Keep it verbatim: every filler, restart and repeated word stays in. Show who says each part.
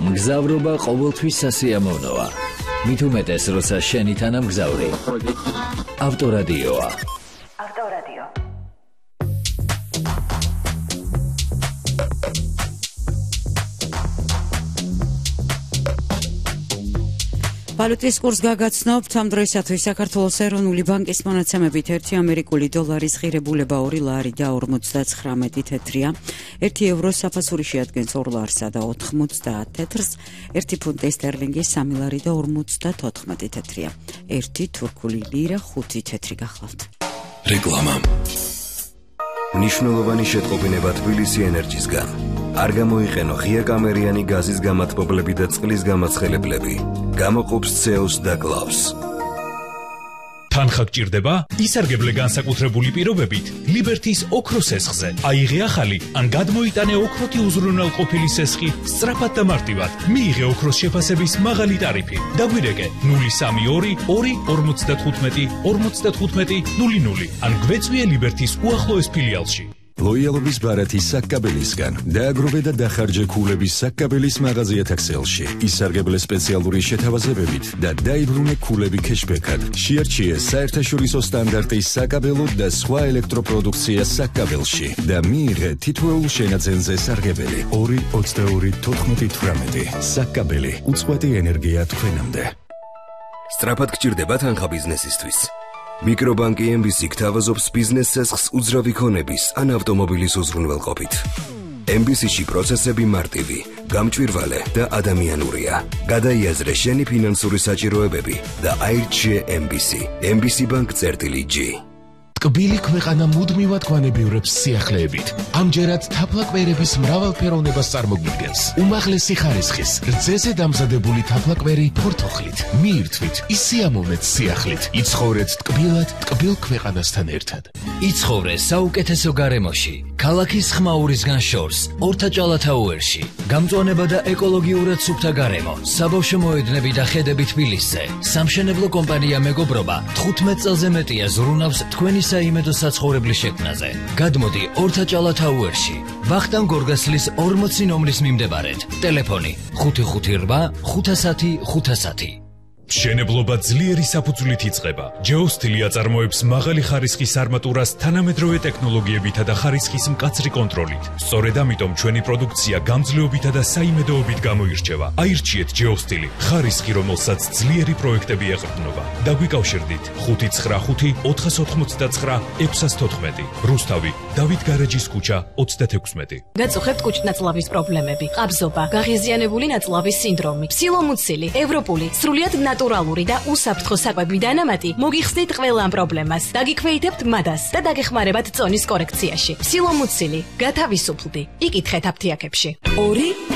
Speaker 1: მგზავრობა ყოველთვის სასიამოვნოა. მით უმეტეს, როცა შენი თანამგზავრი ავტორადიოა.
Speaker 2: ავტორადიო.
Speaker 3: ვალუტის კურს გაგაცნობთ. ამ დროისათვის საქართველოს ეროვნული ბანკის მონაცემებით ერთი ამერიკული დოლარის ღირებულება ორი ლარი და ორმოცდაცხრამეტი თეთრია. ერთი ევრო საფასური შეადგენს ორ ლარსა და ოთხმოცდაათ თეთრს. ერთი ფუნტი სტერლინგი სამი ლარი და ორმოცდათოთხმეტი თეთრია. ერთი თურქული ლირა ხუთი თეთრი გახლავთ.
Speaker 4: რეკლამა. მნიშვნელოვანი შეტყობინება თბილისი ენერჯისგან. არ გამოიყენო ღია კამერიანი გაზის გამათბობლები და წყლის გამაცხელებლები. გამოყოფს ცე ოს და კლავს.
Speaker 5: თანხა გჭირდება? ისარგებლე განსაკუთრებული პირობებით ლიბერთის ოქროს სესხზე. აიღე ახალი ან გადმოიტანე ოქროთი უზრუნველყოფილი სესხი სწრაფად და მარტივად. მიიღე ოქროს შეფასების მაღალი ტარიფი. დაგვირეკე ნული სამი ორი ორი ორმოცდათხუთმეტი ორმოცდათხუთმეტი ნული ნული ან გვეწვიე ლიბერთის უახლოეს ფილიალში.
Speaker 6: ლოიალობის ბარათი საკკაბელისგან დააგროვე და დახარჯე ქულების საკკაბელის მაღაზიათა ქსელში. ისარგებლე სპეციალური შეთავაზებებით და დაიბრუნე ქულები ქეშბექად. შეარჩიე საერთაშორისო სტანდარტის საკაბელო და სხვა ელექტროპროდუქცია საკკაბელში და მიიღე თითოეულ შენაძენზე სარგებელი. ორი ოცდაორი თოთხმეტი თვრამეტი. საკკაბელი უწყვეტი ენერგია თქვენამდე.
Speaker 4: სწრაფად გჭირდება თანხა ბიზნესისთვის. მიკრობანკი ემ ბი სი გთავაზობს ბიზნეს სესხს უძრავი ქონების ან ავტომობილის უზრუნველყოფით. ემ ბი სი-ში პროცესები მარტივი, გამჭვირვალე და ადამიანურია. გადაიაზრე შენი ფინანსური საჭიროებები და აირჩიე ემ ბი სი. ემ ბი სი ბანკ წერტილი ჯი.
Speaker 7: ტკბილი ქვეყანა მუდმივად გვანებიურებს სიახლეებით. ამჯერად თაფლაკვერების მრავალფეროვნებას წარმოგვიდგენს. უმაღლესი ხარისხის, რძეზე დამზადებული თაფლაკვერი ფორთოხლით. მიირთვით, ისიამოვნეთ სიახლით. იცხოვრეთ ტკბილად, ტკბილ ქვეყანასთან ერთად.
Speaker 1: იცხოვრე საუკეთესო გარემოში, ქალაქის ხმაურისგან შორს, ორთაჭალათაუერში. გამწვანება და ეკოლოგიურად სუფთა გარემო, საბავშვო მოედნები და ხედები თბილისზე. სამშენებლო კომპანია მეგობრობა თხუთმეტ წელზე მეტია ზრუნავს თქვენი საიმედო საცხოვრებლის შექმნაზე. გადმოდი ორთაჭალათაუერში, ვახტანგ გორგასლის ორმოცი ნომრის მიმდებარედ. ტელეფონი ხუთი ხუთი რვა ხუთასათი ხუთასათი.
Speaker 5: მშენებლობა ძლიერი საფუძვლით იწყება. ჯეოსტილი აწარმოებს მაღალი ხარისხის არმატურას თანამედროვე ტექნოლოგიებითა და ხარისხის მკაცრი კონტროლით. სწორედ ამიტომ ჩვენი პროდუქცია გამძლეობითა და საიმედოობით გამოირჩევა. აირჩიეთ ჯეოსტილი, ხარისხი, რომელსაც ძლიერი პროექტები ეყრდნობა. დაგვიკავშირდით ხუთი ცხრა ხუთი ოთხას ოთხმოცდაცხრა ექვსას თოთხმეტი. რუსთავი, დავით გარეჯის ქუჩა ოცდათექვსმეტი.
Speaker 8: გაწუხებთ კუჭნაწლავის პრობლემები, ყაბზობა, გაღიზიანებული ნაწლავის სინდრომი, ფსილომუცილი, ევროპული, სრულიად ნატურალური და უსაფრთხო საკვები დანამატი მოგიხსნით ყველა ამ პრობლემას. დაგიქვეითებთ მადას და დაგეხმარებათ წონის კორექციაში. ფსილომუცილი, გათავისუფლდი. იკითხეთ აფთიაქებში. ორი